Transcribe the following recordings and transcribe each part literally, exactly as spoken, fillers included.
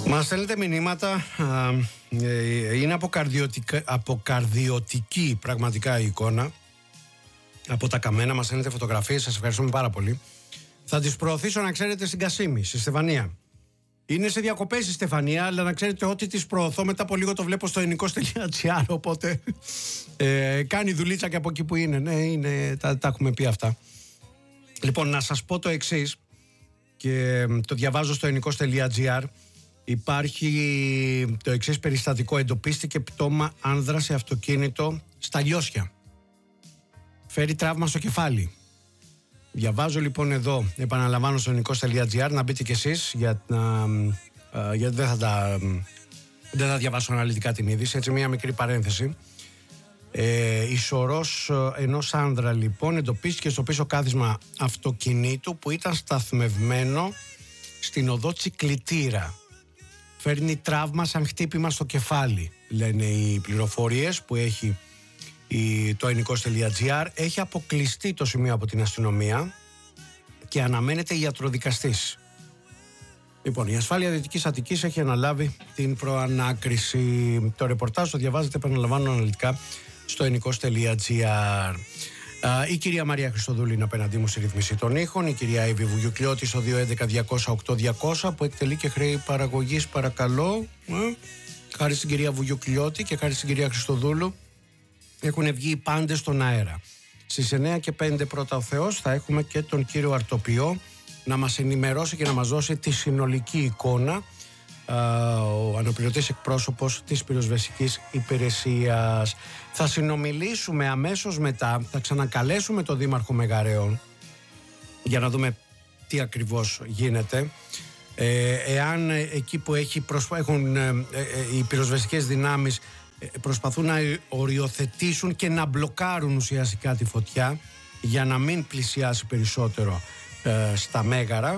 Μας στέλνετε μηνύματα, είναι αποκαρδιωτική πραγματικά η εικόνα από τα καμένα, μας στέλνετε φωτογραφίες, σας ευχαριστούμε πάρα πολύ. Θα τις προωθήσω, να ξέρετε, στην Κασίμη, στη Στεφανία. Είναι σε διακοπές η Στεφανία, αλλά να ξέρετε ότι τις προωθώ μετά από λίγο το βλέπω στο ελληνικός τελεία τζι άρ, οπότε ε, κάνει δουλίτσα και από εκεί που είναι. Ναι, είναι, τα, τα έχουμε πει αυτά. Λοιπόν, να σας πω το εξής, και το διαβάζω στο ελληνικός τελεία τζι άρ. Υπάρχει το εξής περιστατικό: εντοπίστηκε πτώμα άνδρα σε αυτοκίνητο στα Λιώσια. Φέρει τραύμα στο κεφάλι. Διαβάζω λοιπόν εδώ, επαναλαμβάνω, στο ελληνικός τελεία τζι άρ, να μπείτε κι εσείς, για, να, γιατί δεν θα, τα, δεν θα διαβάσω αναλυτικά την είδηση, έτσι μια μικρή παρένθεση. Ε, η σωρός ενός άνδρα λοιπόν εντοπίστηκε στο πίσω κάθισμα αυτοκινήτου που ήταν σταθμευμένο στην οδό Τσικλητήρα. Φέρνει τραύμα σαν χτύπημα στο κεφάλι, λένε οι πληροφορίες που έχει η, το ελληνικός τελεία τζι άρ. Έχει αποκλειστεί το σημείο από την αστυνομία και αναμένεται ιατροδικαστής. Λοιπόν, η ασφάλεια Δυτικής Αττικής έχει αναλάβει την προανάκριση. Το ρεπορτάζ το διαβάζετε, επαναλαμβάνω, αναλυτικά στο ελληνικός τελεία τζι άρ. Η κυρία Μαρία Χριστοδούλη είναι απέναντί μου στη ρύθμιση των ήχων. Η κυρία Εύη Βουγιουκλιώτη στο δύο έντεκα διακόσια οκτώ διακόσια που εκτελεί και χρέη παραγωγής, παρακαλώ. Ε, χάρη στην κυρία Βουγιουκλιώτη και χάρη στην κυρία Χριστοδούλου έχουν βγει οι πάντες στον αέρα. Στις εννιά και πέντε πρώτα ο Θεός θα έχουμε και τον κύριο Αρτοπιό να μας ενημερώσει και να μας δώσει τη συνολική εικόνα, ο αναπληρωτής εκπρόσωπος της πυροσβεστικής υπηρεσίας. Θα συνομιλήσουμε αμέσως μετά, θα ξανακαλέσουμε τον Δήμαρχο Μεγαρέων για να δούμε τι ακριβώς γίνεται. Ε, εάν εκεί που έχει προσπα... έχουν ε, ε, οι πυροσβεστικές δυνάμεις ε, προσπαθούν να οριοθετήσουν και να μπλοκάρουν ουσιαστικά τη φωτιά για να μην πλησιάσει περισσότερο ε, στα Μέγαρα.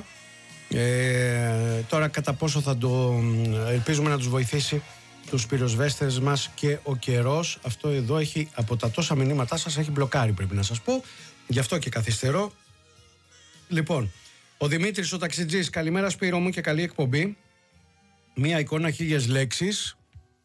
Ε, τώρα κατά πόσο θα το ελπίζουμε να τους βοηθήσει τους πυροσβέστες μας και ο καιρός. Αυτό εδώ έχει, από τα τόσα μηνύματά σας, έχει μπλοκάρει, πρέπει να σας πω, γι' αυτό και καθυστερώ. Λοιπόν, ο Δημήτρης ο ταξιτζής: καλημέρα Σπύρο μου και καλή εκπομπή. Μία εικόνα, χίλιες λέξεις.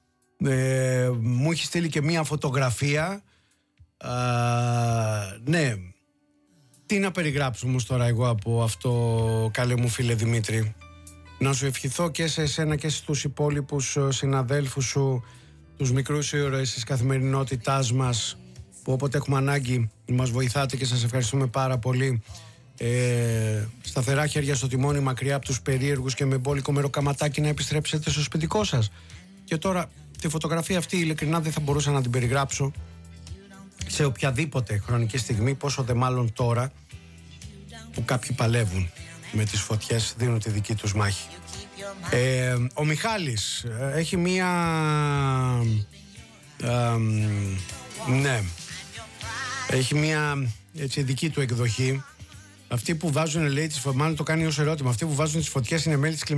ε, Μου έχει στείλει και μία φωτογραφία. Α, ναι, τι να περιγράψω όμως τώρα εγώ από αυτό, καλέ μου φίλε Δημήτρη? Να σου ευχηθώ και σε εσένα και στους υπόλοιπους συναδέλφους σου, τους μικρούς ήρωες της καθημερινότητάς μας, που όποτε έχουμε ανάγκη μας βοηθάτε και σας ευχαριστούμε πάρα πολύ. Ε, σταθερά χέρια στο τιμόνι, μακριά από τους περίεργους, και με μπόλικο μεροκαματάκι να επιστρέψετε στο σπιτικό σας. Και τώρα τη φωτογραφία αυτή ειλικρινά δεν θα μπορούσα να την περιγράψω σε οποιαδήποτε χρονική στιγμή, πόσο δε μάλλον τώρα που κάποιοι παλεύουν με τις φωτιές, δίνουν τη δική τους μάχη. Ε, ο Μιχάλης έχει μία ε, ναι έχει μία έτσι δική του εκδοχή. Αυτοί που βάζουν, λέει, τις, μάλλον το κάνει ως ερώτημα, αυτοί που βάζουν τις φωτιές είναι μέλη της